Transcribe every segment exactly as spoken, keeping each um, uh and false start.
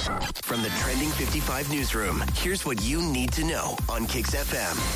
From the Trending fifty-five newsroom, here's what you need to know on Kix F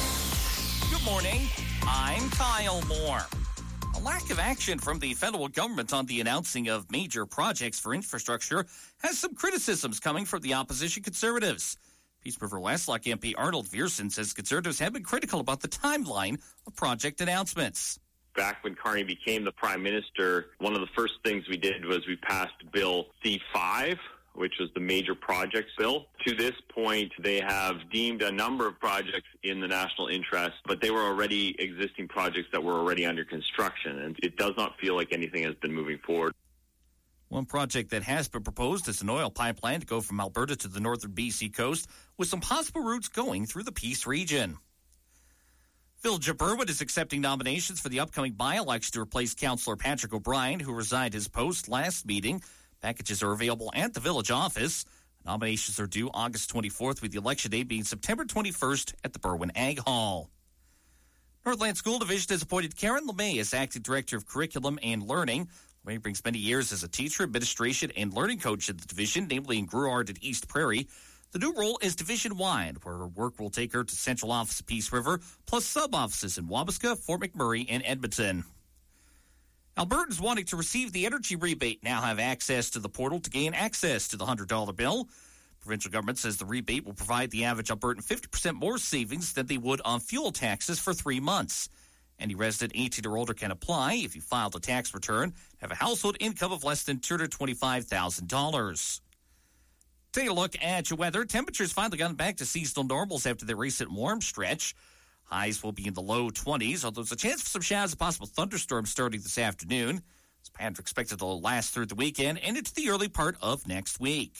M. Good morning. I'm Kyle Moore. A lack of action from the federal government on the announcing of major projects for infrastructure has some criticisms coming from the opposition Conservatives. Peace River Westlock M P Arnold Viersen says Conservatives have been critical about the timeline of project announcements. Back when Carney became the Prime Minister, one of the first things we did was we passed Bill C five, which was the major projects bill. To this point, they have deemed a number of projects in the national interest, but they were already existing projects that were already under construction, and it does not feel like anything has been moving forward. One project that has been proposed is an oil pipeline to go from Alberta to the northern B C coast, with some possible routes going through the Peace region. Village of Burwood is accepting nominations for the upcoming by-election to replace Councillor Patrick O'Brien, who resigned his post last meeting. Packages are available at the village office. Nominations are due August twenty-fourth, with the election day being September twenty-first at the Berwyn Ag Hall. Northland School Division has appointed Karen LeMay as Acting Director of Curriculum and Learning. LeMay brings many years as a teacher, administration, and learning coach at the division, namely in Gruard and East Prairie. The new role is division-wide, where her work will take her to central office at Peace River, plus sub-offices in Wabasca, Fort McMurray, and Edmonton. Albertans wanting to receive the energy rebate now have access to the portal to gain access to the one hundred dollar bill. Provincial government says the rebate will provide the average Albertan fifty percent more savings than they would on fuel taxes for three months. Any resident eighteen or older can apply if you filed a tax return, have a household income of less than two hundred twenty-five thousand dollars. Take a look at your weather. Temperatures finally gotten back to seasonal normals after the recent warm stretch. Highs will be in the low twenties, although there's a chance for some showers and possible thunderstorms starting this afternoon. This pattern is expected to last through the weekend and into the early part of next week.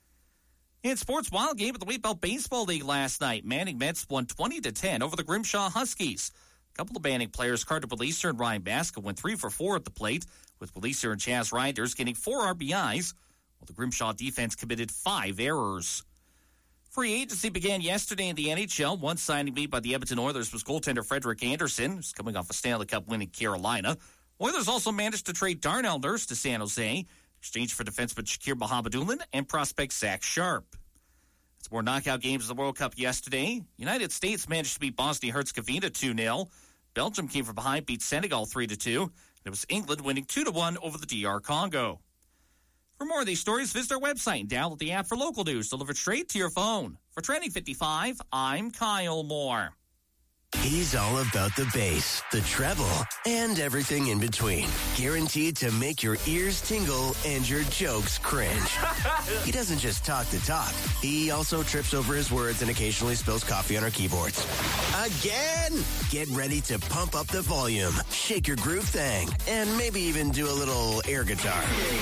In sports, wild game at the Wheat Belt Baseball League last night. Manning Mets won twenty to ten over the Grimshaw Huskies. A couple of Manning players, Carter Beliser and Ryan Basca, went three for four at the plate, with Beliser and Chaz Reinders getting four R B Is, while the Grimshaw defense committed five errors. Free agency began yesterday in the N H L. One signing made by the Edmonton Oilers was goaltender Frederik Andersen, who's coming off a Stanley Cup winning Carolina. Oilers also managed to trade Darnell Nurse to San Jose, in exchange for defenseman Shakir Mohammedoulin and prospect Zach Sharp. It's more knockout games of the World Cup yesterday. United States managed to beat Bosnia-Herzegovina two nil. Belgium came from behind, beat Senegal three to two. And it was England winning two to one over the D R Congo. For more of these stories, visit our website and download the app for local news delivered straight to your phone. For Trending fifty-five, I'm Kyle Moore. He's all about the bass, the treble, and everything in between. Guaranteed to make your ears tingle and your jokes cringe. He doesn't just talk the talk. He also trips over his words and occasionally spills coffee on our keyboards. Again! Get ready to pump up the volume, shake your groove thing, and maybe even do a little air guitar.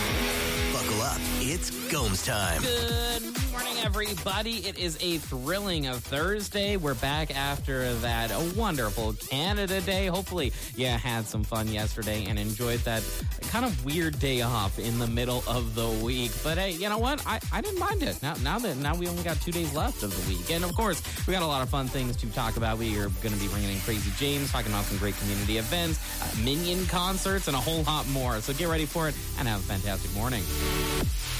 Buckle up. It's Gomes time. Good morning, everybody. It is a thrilling of Thursday. We're back after that a wonderful Canada Day. Hopefully you had some fun yesterday and enjoyed that kind of weird day off in the middle of the week. But hey, you know what? I, I didn't mind it. Now, now that now we only got two days left of the week. And of course, we got a lot of fun things to talk about. We are going to be bringing in Crazy James, talking about some great community events, uh, Minion concerts, and a whole lot more. So get ready for it and have a fantastic morning.